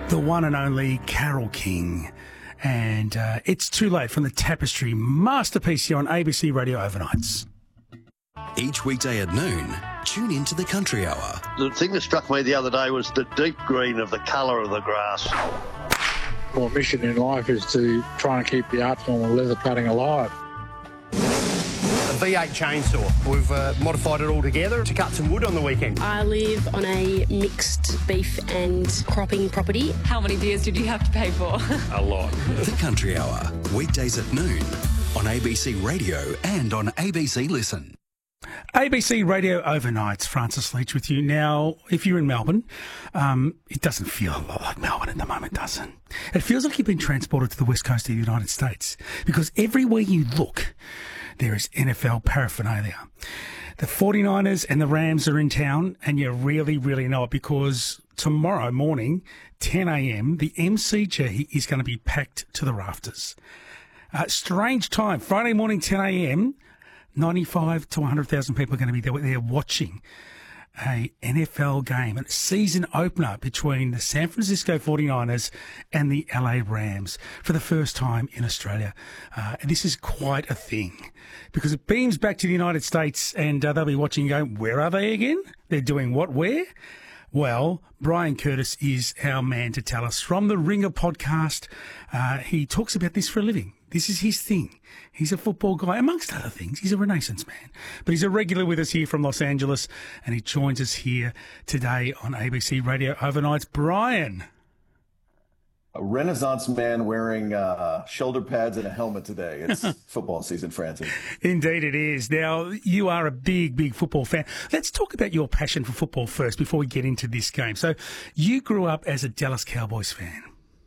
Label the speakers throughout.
Speaker 1: The one and only Carole King. And It's Too Late from the Tapestry masterpiece here on ABC Radio Overnights.
Speaker 2: Each weekday at noon, tune into the Country Hour.
Speaker 3: The thing that struck me the other day was the deep green of the colour of the grass.
Speaker 4: My mission in life is to try and keep the art form of leather cutting alive.
Speaker 5: A V8 chainsaw. We've modified it all together to cut some wood on the weekend.
Speaker 6: I live on a mixed beef and cropping property.
Speaker 7: How many beers did you have to pay for?
Speaker 5: A lot.
Speaker 2: The Country Hour, weekdays at noon on ABC Radio and on ABC Listen.
Speaker 1: ABC Radio Overnights, Francis Leach with you. Now, if you're in Melbourne, it doesn't feel a lot like Melbourne at the moment, does it? It feels like you've been transported to the west coast of the United States because everywhere you look, there is NFL paraphernalia. The 49ers and the Rams are in town, and you really, really know it because tomorrow morning, 10 a.m, the MCG is going to be packed to the rafters. Strange time, Friday morning, 10 a.m, 95 to 100,000 people are going to be there watching a NFL game, a season opener between the San Francisco 49ers and the LA Rams for the first time in Australia. And this is quite a thing because it beams back to the United States and they'll be watching and going, where are they again? They're doing what, where? Well, Brian Curtis is our man to tell us from the Ringer podcast. He talks about this for a living. This is his thing. He's a football guy, amongst other things. He's a Renaissance man. But he's a regular with us here from Los Angeles, and he joins us here today on ABC Radio Overnights. Brian.
Speaker 8: A Renaissance man wearing shoulder pads and a helmet today. It's football season, Francis.
Speaker 1: Indeed it is. Now, you are a big, big football fan. Let's talk about your passion for football first before we get into this game. So you grew up as a Dallas Cowboys fan.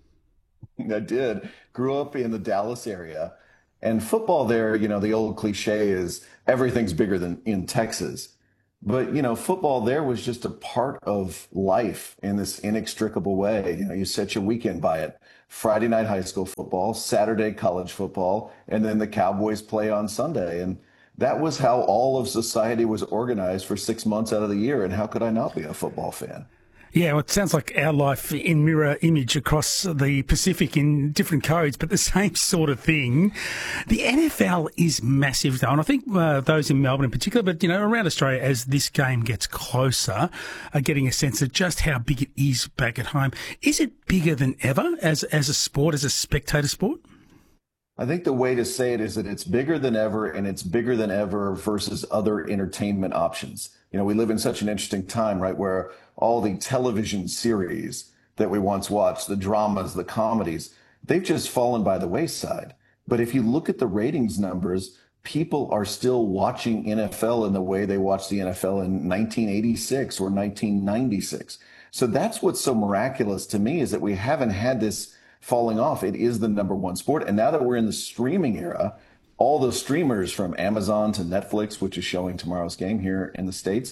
Speaker 8: I did. Grew up in the Dallas area. And football there, you know, the old cliche is everything's bigger than in Texas. But, you know, football there was just a part of life in this inextricable way. You know, you set your weekend by it. Friday night high school football, Saturday college football, and then the Cowboys play on Sunday. And that was how all of society was organized for 6 months out of the year. And how could I not be a football fan?
Speaker 1: Yeah, well, it sounds like our life in mirror image across the Pacific in different codes, but the same sort of thing. The NFL is massive, though, and I think those in Melbourne in particular, but, you know, around Australia, as this game gets closer, are getting a sense of just how big it is back at home. Is it bigger than ever as a sport, as a spectator sport?
Speaker 8: I think the way to say it is that it's bigger than ever, and it's bigger than ever versus other entertainment options. You know, we live in such an interesting time, right, where all the television series that we once watched, the dramas, the comedies, they've just fallen by the wayside. But if you look at the ratings numbers, people are still watching NFL in the way they watched the NFL in 1986 or 1996. So that's what's so miraculous to me, is that we haven't had this falling off. It is the number one sport. And now that we're in the streaming era, all the streamers from Amazon to Netflix, which is showing tomorrow's game here in the States,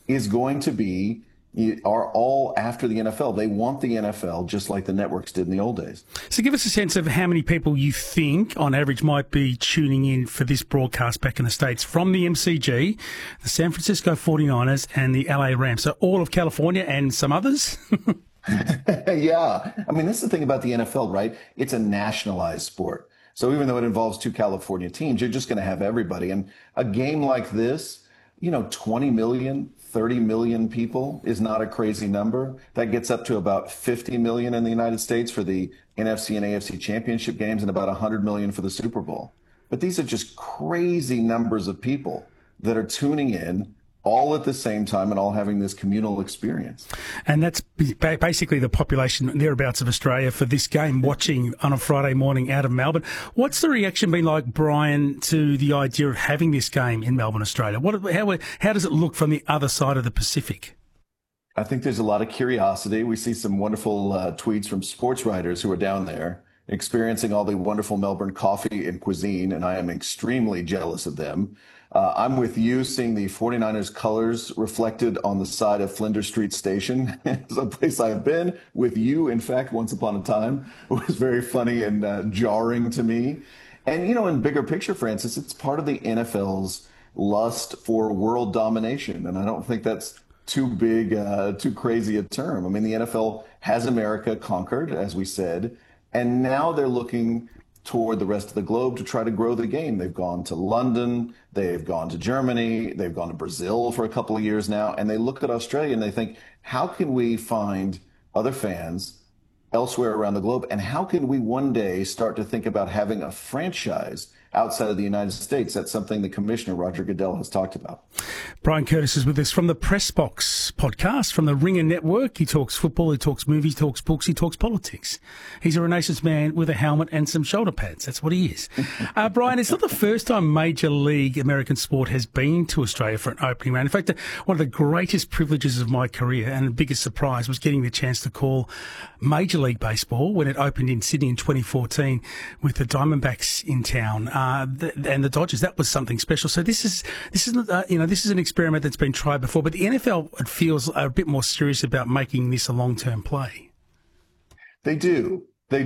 Speaker 8: are all after the NFL. They want the NFL just like the networks did in the old days.
Speaker 1: So give us a sense of how many people you think, on average, might be tuning in for this broadcast back in the States from the MCG, the San Francisco 49ers and the LA Rams. So all of California and some others?
Speaker 8: Yeah. I mean, that's the thing about the NFL, right? It's a nationalized sport. So even though it involves two California teams, you're just going to have everybody. And a game like this, you know, 20 million, 30 million people is not a crazy number. That gets up to about 50 million in the United States for the NFC and AFC championship games and about 100 million for the Super Bowl. But these are just crazy numbers of people that are tuning in all at the same time and all having this communal experience.
Speaker 1: And that's basically the population thereabouts of Australia for this game, watching on a Friday morning out of Melbourne. What's the reaction been like, Brian, to the idea of having this game in Melbourne, Australia? How does it look from the other side of the Pacific?
Speaker 8: I think there's a lot of curiosity. We see some wonderful tweets from sports writers who are down there experiencing all the wonderful Melbourne coffee and cuisine, and I am extremely jealous of them. I'm with you, seeing the 49ers colors reflected on the side of Flinders Street Station. It's a place I've been with you, in fact, once upon a time. It was very funny and jarring to me. And, you know, in bigger picture, Francis, it's part of the NFL's lust for world domination. And I don't think that's too big, too crazy a term. I mean, the NFL has America conquered, as we said? And now they're looking toward the rest of the globe to try to grow the game. They've gone to London, they've gone to Germany, they've gone to Brazil for a couple of years now, and they look at Australia and they think, how can we find other fans elsewhere around the globe, and how can we one day start to think about having a franchise outside of the United States? That's something the Commissioner, Roger Goodell, has talked about.
Speaker 1: Brian Curtis is with us from the Press Box podcast from the Ringer Network. He talks football, he talks movies, he talks books, he talks politics. He's a Renaissance man with a helmet and some shoulder pads. That's what he is. Brian, it's not the first time Major League American sport has been to Australia for an opening round. In fact, one of the greatest privileges of my career and the biggest surprise was getting the chance to call Major League Baseball when it opened in Sydney in 2014 with the Diamondbacks in town. And the Dodgers. That was something special. So this is an experiment that's been tried before, but the NFL, it feels, are a bit more serious about making this a long-term play.
Speaker 8: They do.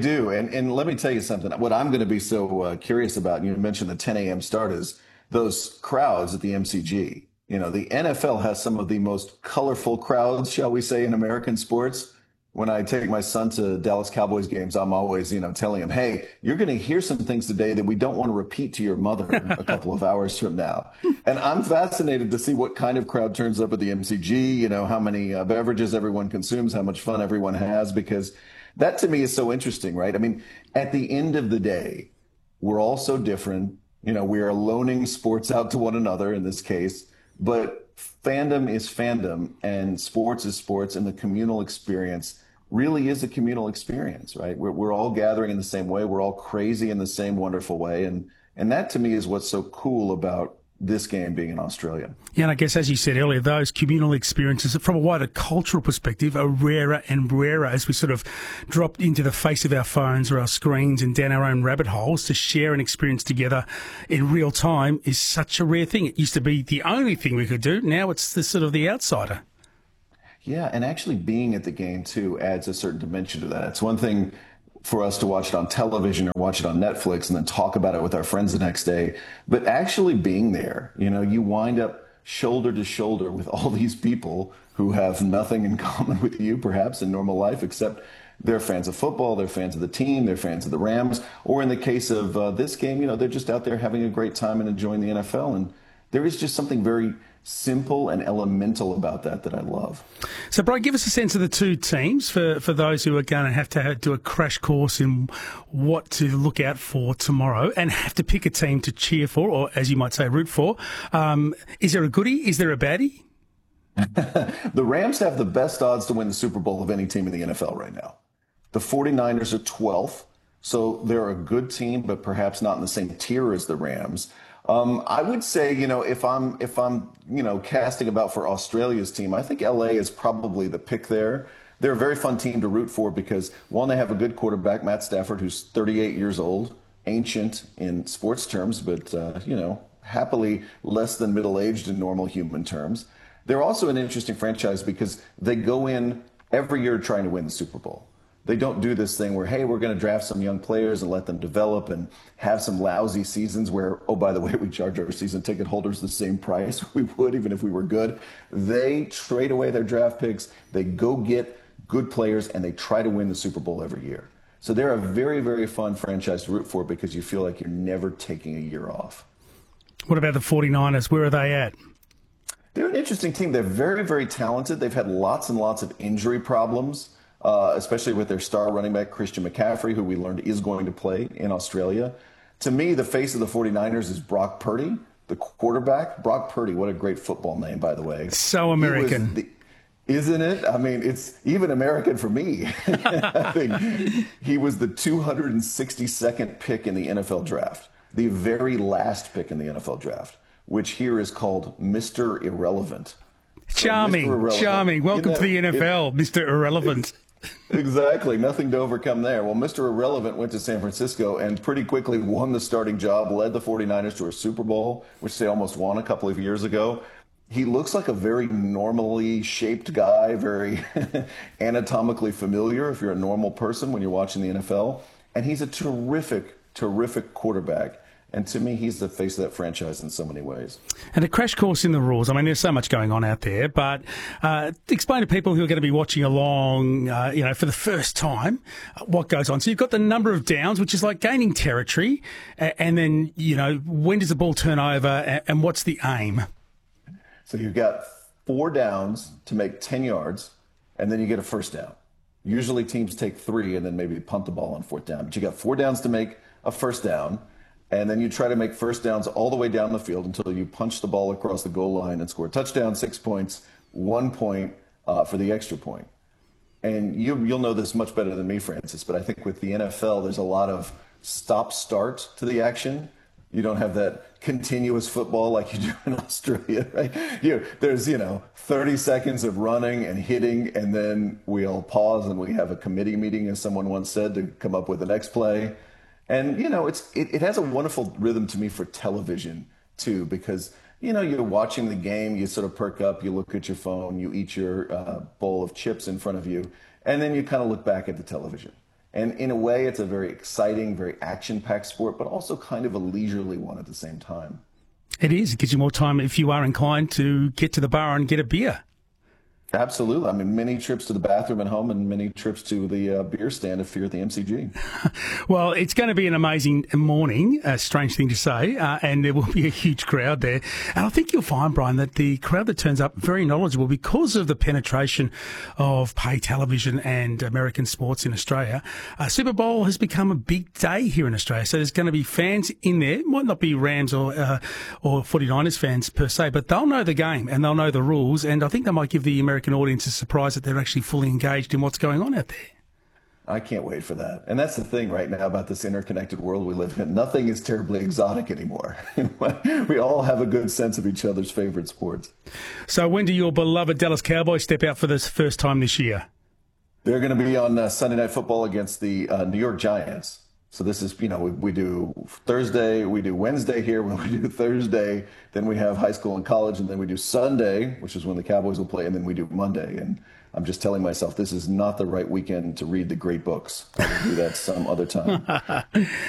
Speaker 8: And let me tell you something. What I'm going to be so curious about, you mentioned the 10 a.m. start, is those crowds at the MCG. You know, the NFL has some of the most colorful crowds, shall we say, in American sports. When I take my son to Dallas Cowboys games, I'm always, telling him, hey, you're going to hear some things today that we don't want to repeat to your mother a couple of hours from now. And I'm fascinated to see what kind of crowd turns up at the MCG, how many beverages everyone consumes, how much fun everyone has, because that to me is so interesting, right? I mean, at the end of the day, we're all so different. We are loaning sports out to one another in this case, but fandom is fandom and sports is sports, and the communal experience really is a communal experience, right? We're all gathering in the same way. We're all crazy in the same wonderful way. And that to me is what's so cool about this game being in Australia.
Speaker 1: Yeah, and I guess, as you said earlier, those communal experiences from a wider cultural perspective are rarer and rarer as we sort of drop into the face of our phones or our screens and down our own rabbit holes. To share an experience together in real time is such a rare thing. It used to be the only thing we could do. Now it's the sort of the outsider.
Speaker 8: Yeah, and actually being at the game, too, adds a certain dimension to that. It's one thing for us to watch it on television or watch it on Netflix and then talk about it with our friends the next day. But actually being there, you wind up shoulder to shoulder with all these people who have nothing in common with you, perhaps, in normal life, except they're fans of football, they're fans of the team, they're fans of the Rams. Or in the case of this game, they're just out there having a great time and enjoying the NFL. And there is just something very simple and elemental about that I love.
Speaker 1: So, Brian, give us a sense of the two teams for those who are going to have to do a crash course in what to look out for tomorrow and have to pick a team to cheer for, or as you might say, root for. Is there a goodie? Is there a baddie?
Speaker 8: The Rams have the best odds to win the Super Bowl of any team in the NFL right now. The 49ers are 12th, so they're a good team, but perhaps not in the same tier as the Rams. I would say, if I'm casting about for Australia's team, I think LA is probably the pick there. They're a very fun team to root for because, one, they have a good quarterback, Matt Stafford, who's 38 years old, ancient in sports terms, but, happily less than middle-aged in normal human terms. They're also an interesting franchise because they go in every year trying to win the Super Bowl. They don't do this thing where, hey, we're going to draft some young players and let them develop and have some lousy seasons where, oh, by the way, we charge our season ticket holders the same price we would even if we were good. They trade away their draft picks. They go get good players, and they try to win the Super Bowl every year. So they're a very, very fun franchise to root for because you feel like you're never taking a year off.
Speaker 1: What about the 49ers? Where are they at?
Speaker 8: They're an interesting team. They're very, very talented. They've had lots and lots of injury problems. Especially with their star running back, Christian McCaffrey, who we learned is going to play in Australia. To me, the face of the 49ers is Brock Purdy, the quarterback. Brock Purdy, what a great football name, by the way.
Speaker 1: So American.
Speaker 8: Isn't it? I mean, it's even American for me. I think he was the 262nd pick in the NFL draft, the very last pick in the NFL draft, which here is called Mr. Irrelevant.
Speaker 1: Charming,
Speaker 8: Mr. Irrelevant.
Speaker 1: Charming. Welcome to the NFL, Mr. Irrelevant.
Speaker 8: Exactly. Nothing to overcome there. Well, Mr. Irrelevant went to San Francisco and pretty quickly won the starting job, led the 49ers to a Super Bowl, which they almost won a couple of years ago. He looks like a very normally shaped guy, very anatomically familiar if you're a normal person when you're watching the NFL. And he's a terrific, terrific quarterback. And to me, he's the face of that franchise in so many ways.
Speaker 1: And a crash course in the rules. I mean, there's so much going on out there, but explain to people who are going to be watching along, for the first time, what goes on. So you've got the number of downs, which is like gaining territory, and then, when does the ball turn over, and what's the aim?
Speaker 8: So you've got 4 downs to make 10 yards, and then you get a first down. Usually teams take 3 and then maybe punt the ball on 4th down. But you got 4 downs to make a first down, and then you try to make first downs all the way down the field until you punch the ball across the goal line and score a touchdown, 6 points, 1 point for the extra point. And you'll know this much better than me, Francis, but I think with the NFL, there's a lot of stop-start to the action. You don't have that continuous football like you do in Australia, right? There's 30 seconds of running and hitting, and then we all pause and we have a committee meeting, as someone once said, to come up with the next play. And, it has a wonderful rhythm to me for television, too, because, you're watching the game, you sort of perk up, you look at your phone, you eat your bowl of chips in front of you, and then you kind of look back at the television. And in a way, it's a very exciting, very action-packed sport, but also kind of a leisurely one at the same time.
Speaker 1: It is. It gives you more time if you are inclined to get to the bar and get a beer.
Speaker 8: Absolutely. I mean, many trips to the bathroom at home and many trips to the beer stand if you're at the MCG.
Speaker 1: Well, it's going to be an amazing morning, a strange thing to say, and there will be a huge crowd there. And I think you'll find, Brian, that the crowd that turns up very knowledgeable because of the penetration of pay television and American sports in Australia. Super Bowl has become a big day here in Australia, so there's going to be fans in there. It might not be Rams or 49ers fans per se, but they'll know the game and they'll know the rules, and I think they might give the American audience is surprised that they're actually fully engaged in what's going on out there.
Speaker 8: I can't wait for that. And that's the thing right now about this interconnected world we live in. Nothing is terribly exotic anymore. We all have a good sense of each other's favorite sports.
Speaker 1: So when do your beloved Dallas Cowboys step out for the first time this year?
Speaker 8: They're going to be on Sunday Night Football against the New York Giants. So this is, we do Thursday, we do Wednesday here, when we do Thursday, then we have high school and college, and then we do Sunday, which is when the Cowboys will play, and then we do Monday. And I'm just telling myself this is not the right weekend to read the great books. I will do that some other time.